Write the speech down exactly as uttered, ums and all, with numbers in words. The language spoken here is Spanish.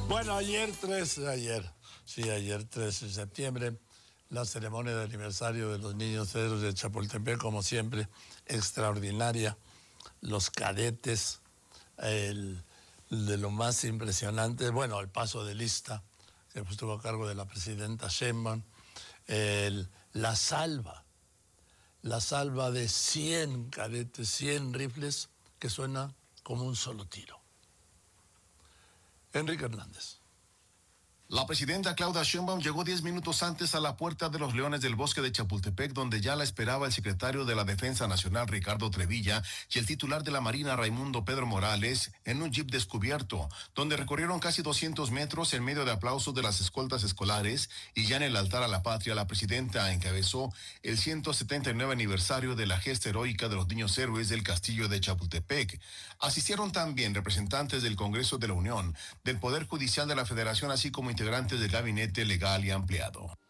Bueno, ayer tres, ayer, sí, ayer tres de septiembre, la ceremonia de aniversario de los niños héroes de Chapultepec, como siempre, extraordinaria. Los cadetes, el, de lo más impresionante, bueno, el paso de lista, que estuvo a cargo de la presidenta Sheinbaum, el, la salva, la salva de cien cadetes, cien rifles, que suena como un solo tiro. Enrique Hernández. La presidenta Claudia Sheinbaum llegó diez minutos antes a la Puerta de los Leones del Bosque de Chapultepec, donde ya la esperaba el secretario de la Defensa Nacional, Ricardo Trevilla, y el titular de la Marina, Raimundo Pedro Morales, en un jeep descubierto, donde recorrieron casi doscientos metros en medio de aplausos de las escoltas escolares, y ya en el altar a la patria, la presidenta encabezó el ciento setenta y nueve aniversario de la gesta heroica de los niños héroes del Castillo de Chapultepec. Asistieron también representantes del Congreso de la Unión, del Poder Judicial de la Federación, así como integrantes del gabinete legal y ampliado.